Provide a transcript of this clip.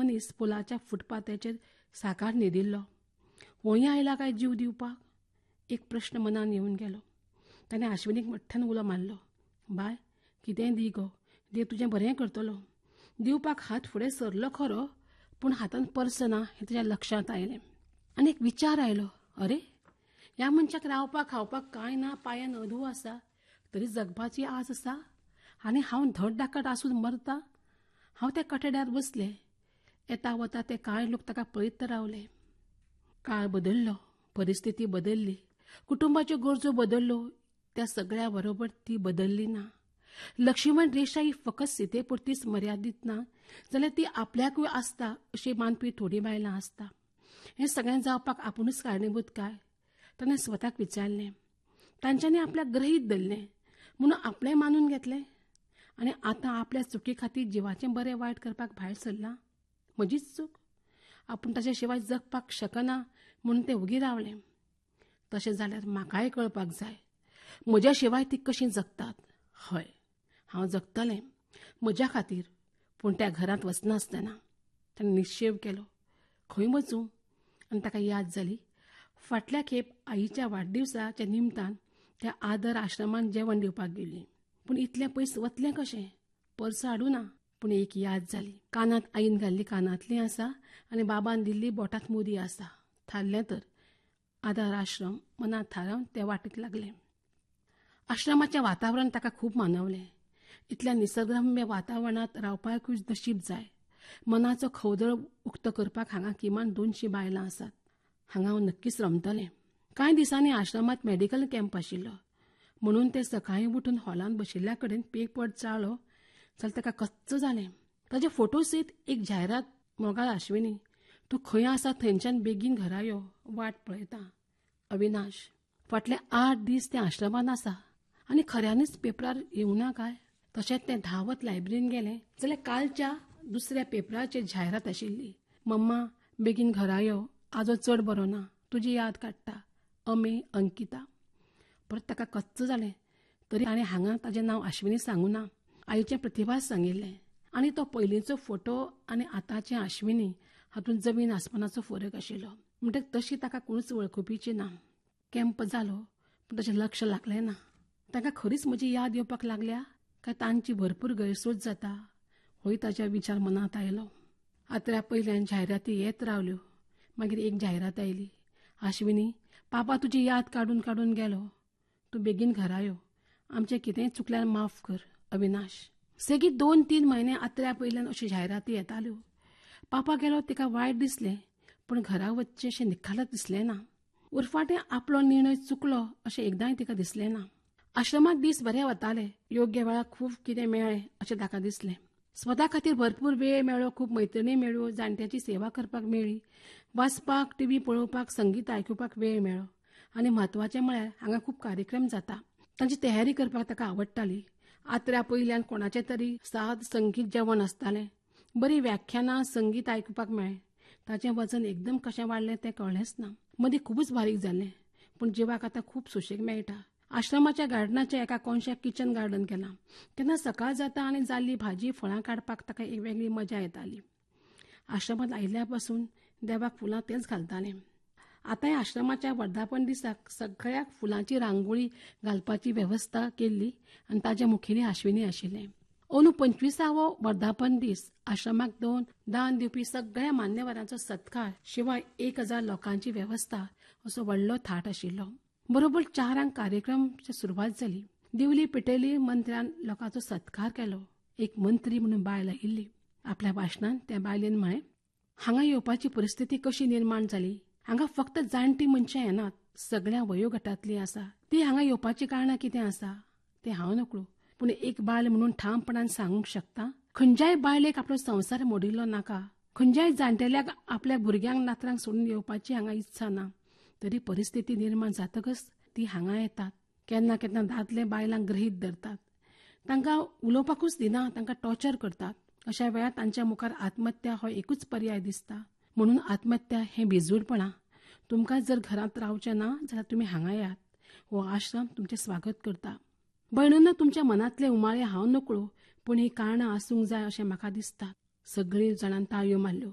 मनीस पुलाच्या फुटपाथाचेर साकार न्हिदिल्लो. वोंय आयला काय जीव दिवपाक? एक प्रश्न मनान येवन गेलो. ताणें आश्विनीक मोठ्ठ्यान उलो मारलो. बाय, कितेंय दी गो, देव तुजें बरें करतलो. दिवपाक हात फुडें सरलो खरो, पूण हातांत पर्स ना हें ताच्या लक्षांत आयलें. आनी एक विचार आयलो. अरे, ह्या मनशाक रावपाक खावपाक कांय ना, पांयान अदू आसा, तरी जगपाची आस आसा, आनी हांव धडधाकट आसून मरता. हांव त्या कठड्यार बसलें. येता वता ते कांय लोक ताका पळयत रावले. काळ बदल्लो, परिस्थिती बदल्ली, कुटुंबाच्यो गरजो बदल्ल्यो, त्या सगळ्या बरोबर ती बदल्ली ना. लक्ष्मण रेषा ही फकत सीतेपुरतीच मर्यादीत ना, जाल्यार ती आपल्याकूय आसता अशी मानपी थोडी बायलां आसता. हें सगळें जावपाक आपुणूच कारणीभूत काय? ताणें स्वताक विचारलें. तांच्यांनी आपल्याक गृहीत धरलें म्हणून आपलें मानून घेतलें, आनी आतां आपल्या चुकी खातीर जिवाचें बरें वायट करपाक भायर सरलां. म्हजीच चूक. आपूण ताचे शिवाय जगपाक शकना म्हणून तें उगी रावलें. तशें जाल्यार म्हाकाय कळपाक जाय, म्हज्या शिवाय ती कशीं जगतात. हय, हांव जगतलें म्हज्या खातीर, पूण त्या घरांत वचनासतना. ताणें निश्चय केलो. खंय वचूं? आनी ताका याद जाली, फाटल्या खेप आईच्या वाडदिवसाच्या निमतान त्या आदर आश्रमांत जेवण दिवपाक गेल्लीं. पूण इतलें पयस वतलें कशें? पर्स हाडूना. पूण एक याद जाली. कानांत आईन घाल्ली कानांतलीं आसा आनी बाबान दिल्ली बोटांत मुदी आसा. थारलें तर आदार आश्रम मनांत थारावन ते वाटेक लागलें. आश्रमाचें वातावरण ताका खूब मानवलें. इतल्या निसर्गरम्य वातावरणांत रावपाकूय नशीब जाय. मनाचो खवदळ उक्तो करपाक हांगा किमान 200 बायलां आसात. हांगा हांव नक्कीच रमतलें. कांय दिसांनी आश्रमांत मेडिकल कॅम्प आशिल्लो, म्हणून ते सकाळीं उठून हॉलांत बशिल्ल्या कडेन पेपट चाळ्ळो जाल्यार ताका कच्च जालें. ताचे फोटो सयत एक जायरात. मोगाळ आश्विनी, तूं खंय आसा थंयच्यान बेगीन घरा यो, वाट पळयता. अविनाश. फाटले 8 दीस ते आश्रमांत आसा आनी खऱ्यांनीच पेपरार येवना काय? तशेंच तें धांवत लायब्ररीन गेलें जाल्यार कालच्या दुसऱ्या पेपराचेर जायरात आशिल्ली. मम्मा, बेगीन घरा यो, आजो चड बरो ना, तुजी याद काडटा. अमे, अंकिता. परत ताका कच्च जालें. तरी ताणें हांगा ताचें नांव आश्विनी सांगूना. आईचें प्रतिभास सांगिल्लें. आनी तो पयलींचो फोटो आनी आतांचें आश्विनी हातूंत जमीन आसमानाचो फरक आशिल्लो. म्हणटकीर तशी ताका कोणूच वळखुपीची ना. कॅम्प जालो, पूण ताचें लक्ष लागलें ना. ताका खरीच म्हजी याद येवपाक लागल्या काय तांची भरपूर गैरसोच जाता? होय ताच्या विचार मनांत आयलो. आत्र्या पयल्यान जायराती येत रावल्यो. मागीर एक जायरात आयली. आश्विनी, पापा तुजी याद काडून काडून गेलो. तूं बेगीन घरा यो. आमचें कितेंय चुकल्यार माफ कर. अविनाश. सेगीत 2-3 म्हयने आत्र्या पयल्यान अश्यो जायराती येताल्यो. पापा गेलो तिका वायट दिसलें, पूण घरा वचचें अशें निखालस दिसलें ना. उरफाटें आपलो निर्णय चुकलो अशें एकदांय तिका दिसलें ना. आश्रमांत दीस बरें वताले. योग्य वेळार खूब कितें मेळ्ळें अशें ताका दिसलें. स्वता खातीर भरपूर वेळ मेळ्ळो, खूब मैत्रिणी मेळ्ळ्यो, जाणट्याची सेवा करपाक मेळ्ळी, वाचपाक, टीव्ही पळोवपाक, संगीत आयकुपाक वेळ मेळ्ळो. आनी म्हत्वाचें म्हळ्यार हांगा खूब कार्यक्रम जाता. तांची तयारी करपाक ताका आवडटाली. आत्र्या पयल्यान कोणाचें तरी साद संगीत जेवण आसतालें. बरीं व्याख्यानां, संगीत आयकुपाक मेळ्ळें. ताचें वजन एकदम कशें वाडलें तें कळ्ळेंच ना. मदीं खूबच बारीक जाल्लें, पूण जिवाक आतां खूब सुशेग मेळटा. आश्रमाच्या गार्डनाच्या एका कोनशाक किचन गार्डन केलां. केन्ना सकाळ जाता आनी जाल्ली भाजी, फळां काडपाक ताका एक वेगळी मजा येताली. आश्रमांत आयिल्ल्या पासून देवाक फुलां तेंच घालतालें. आतांय आश्रमाच्या वर्धापन दिसाक सगळ्याक फुलांची रांगोळी घालपाची वेवस्था केल्ली आनी ताचे मुखेली आश्विनी आशिल्लें. अंदू 25वो वर्धापन दीस. आश्रमाक दान दिवपी सगळ्या मान्यवरांचो सत्कार शिवाय 1000 लोकांची वेवस्था असो व्हडलो थाट आशिल्लो. बरोबर 4 कार्यक्रमाची सुरवात जाली. दिवली पेटयली, मंत्र्यान लोकांचो सत्कार केलो. एक मंत्री म्हणून बायल आयिल्ली. आपल्या भाशणांत त्या बायलेन म्हळें, हांगा येवपाची परिस्थिती कशी निर्माण जाली? हांगा फक्त जाणटी मनशां येनात, सगळ्या वयोगटांतलीं आसा. ती हांगा येवपाची कारणां कितें आसा तें हांव नकळो, पूण एक बायल म्हणून ठामपणान सांगूंक शकता, खंयच्याय बायलेक आपलो संवसार मोडिल्लो नाका. खंयच्याय जाणटेल्याक आपल्या भुरग्यांक नातरांक सोडून येवपाची हांगा इत्सा ना. तरी परिस्थिती निर्माण जातकच ती हांगा येतात. केन्ना केन्ना दादले बायलांक गृहीत धरतात. तांकां उलोवपाकूच दिना, तांकां टॉर्चर करतात. अशा वेळार तांच्या मुखार आत्महत्या हो एकूच पर्याय दिसता. म्हणून आत्महत्या हें बेजूरपणां. तुमकां जर घरांत रावचें ना जाल्यार तुमी हांगा येयात. हो आश्रम तुमचें स्वागत करता. भयणून तुमच्या मनांतले उमाळे हांव नकळो, पूण ही कारणां आसूंक जाय अशें म्हाका दिसता. सगळीं जाणां ताळयो मारल्यो.